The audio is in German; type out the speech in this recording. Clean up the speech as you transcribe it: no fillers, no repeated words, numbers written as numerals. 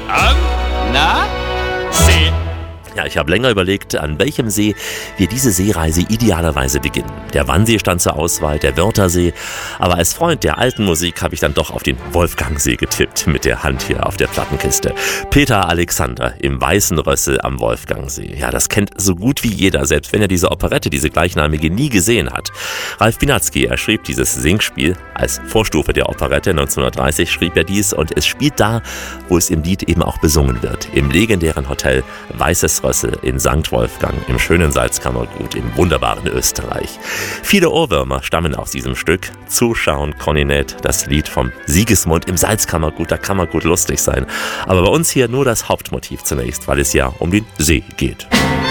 An, na, See. Ja, ich habe länger überlegt, an welchem See wir diese Seereise idealerweise beginnen. Der Wannsee stand zur Auswahl, der Wörthersee. Aber als Freund der alten Musik habe ich dann doch auf den Wolfgangsee getippt, mit der Hand hier auf der Plattenkiste. Peter Alexander im Weißen Rössel am Wolfgangsee. Ja, das kennt so gut wie jeder, selbst wenn er diese Operette, diese gleichnamige, nie gesehen hat. Ralf Biernacki, er schrieb dieses Singspiel als Vorstufe der Operette. 1930 schrieb er dies und es spielt da, wo es im Lied eben auch besungen wird. Im legendären Hotel Weißes Rössel in St. Wolfgang, im schönen Salzkammergut, im wunderbaren Österreich. Viele Ohrwürmer stammen aus diesem Stück. Zuschauen, Koninet, das Lied vom Sigismund im Salzkammergut, da kann man gut lustig sein. Aber bei uns hier nur das Hauptmotiv zunächst, weil es ja um den See geht.